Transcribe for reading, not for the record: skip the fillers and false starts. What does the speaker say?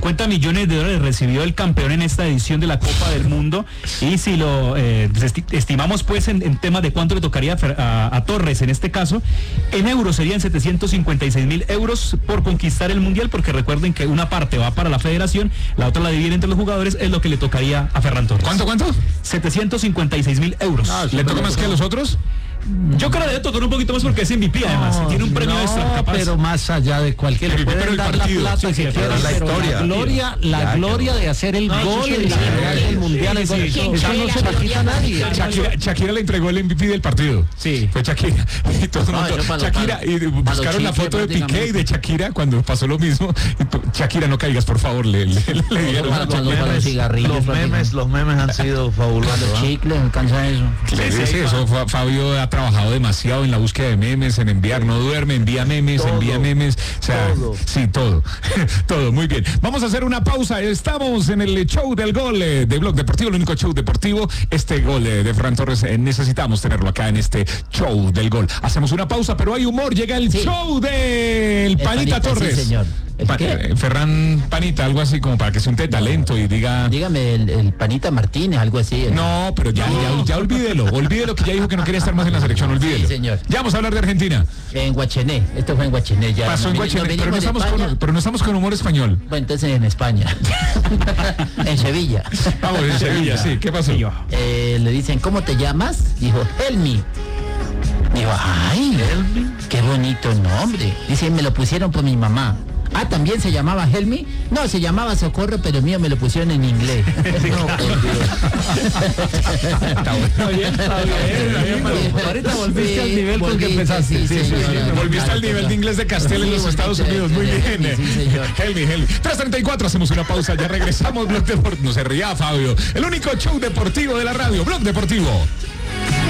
$50 millones recibió el campeón en esta edición de la Copa del Mundo. Y si lo estimamos pues en tema de cuánto le tocaría a Torres en este caso, en euros serían 756.000 euros por conquistar el Mundial, porque recuerden que una parte va para la federación, la otra la dividen entre los jugadores, es lo que le tocaría a Ferran Torres. ¿Cuánto? 756.000 euros. ¿Le toca más que a los otros? Yo creo que le tocar un poquito más porque es MVP además, y tiene un premio extra capaz. Pero más allá de cualquier, le pueden dar partido, la plata que quieran, la pero historia. la gloria de hacer el gol en el Mundial, eso no se la quita a nadie. Shakira le entregó el MVP del partido. Sí. Fue Shakira. Y todo el mundo, Shakira, y buscaron la foto de Piqué y de Shakira cuando pasó lo mismo. Shakira, no caigas, por favor, le dieron los memes han sido fabulosos. Los chicles, alcanza eso. Sí, eso Fabio ha trabajado demasiado en la búsqueda de memes, en enviar, no duerme, envía memes, o sea, todo. Sí, todo, muy bien. Vamos a hacer una pausa, estamos en el show del gol de Blog Deportivo, el único show deportivo. Este gol de Ferran Torres necesitamos tenerlo acá en este show del gol. Hacemos una pausa, pero hay humor, llega el show del Panita Torres. Sí, señor. Ferran Panita, algo así como para que se unte talento y diga... Dígame, el Panita Martínez, algo así. No, pero ya olvídelo que ya dijo que no quería estar más en la selección, olvídelo. Sí, señor. Ya vamos a hablar de Argentina. En Guachené, esto fue en Guachené ya. Pasó en Guachené, pero no estamos con humor español. Bueno, entonces en España. En Sevilla. Vamos, en Sevilla, sí, ¿qué pasó? Le dicen, ¿cómo te llamas? Dijo, Helmi. Dijo, ay, Helmi, qué bonito nombre. Dice, me lo pusieron por mi mamá. Ah, ¿también se llamaba Helmi? No, se llamaba Socorro, pero el mío me lo pusieron en inglés. No, Está bien. Ahorita volviste al nivel con que empezaste. Volviste al nivel de inglés de Castel en los Estados Unidos. Muy bien. Helmi. 3:34, hacemos una pausa, ya regresamos. Blog Deportivo. No se ría, Fabio. El único show deportivo de la radio, Blog Deportivo.